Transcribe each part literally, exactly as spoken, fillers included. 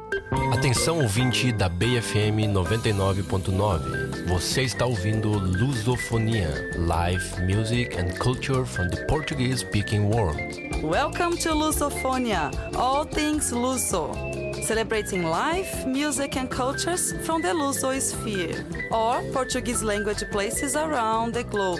Atenção ouvinte da B F M noventa e nove ponto nove. Você está ouvindo Lusofonia, live music and culture from the Portuguese-speaking world. Welcome to Lusofonia, all things Luso. Celebrating life, music and cultures from the Lusosphere, or Portuguese language places around the globe.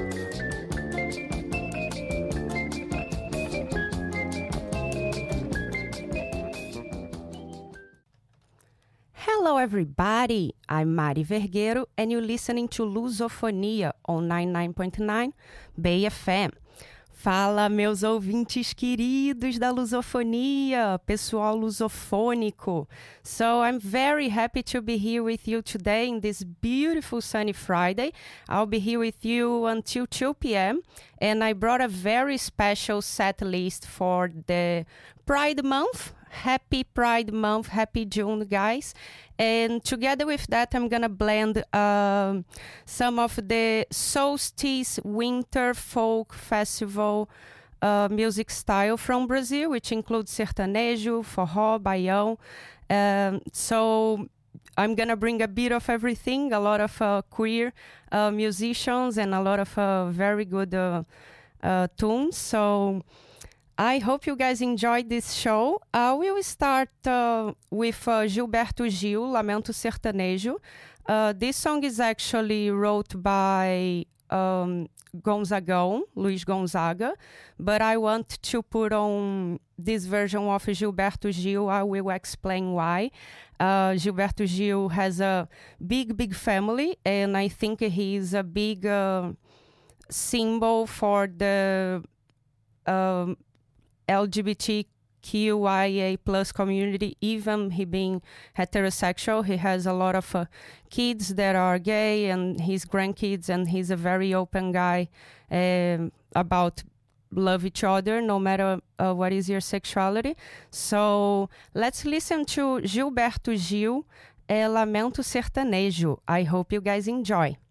Hello everybody, I'm Mari Vergueiro and you're listening to Lusofonia on ninety-nine point nine Bay F M. Fala, meus ouvintes queridos da Lusofonia, pessoal lusofônico. So I'm very happy to be here with you today in this beautiful sunny Friday. I'll be here with you until two p.m. and I brought a very special set list for the Pride Month. Happy Pride Month, happy June, guys. And together with that, I'm gonna blend uh, some of the Solstice Winter Folk Festival uh, music style from Brazil, which includes sertanejo, forró, baião. Um, so I'm gonna bring a bit of everything, a lot of uh, queer uh, musicians and a lot of uh, very good uh, uh, tunes. So I hope you guys enjoyed this show. Uh, we will start uh, with uh, Gilberto Gil, Lamento Sertanejo. Uh, this song is actually wrote by um, Gonzagão, Luiz Gonzaga, but I want to put on this version of Gilberto Gil. I will explain why. Uh, Gilberto Gil has a big, big family, and I think he's a big uh, symbol for the Um, L G B T Q I A plus community, even he being heterosexual. He has a lot of uh, kids that are gay and his grandkids, and he's a very open guy uh, about love each other, no matter uh, what is your sexuality. So let's listen to Gilberto Gil, eh, Lamento Sertanejo. I hope you guys enjoy.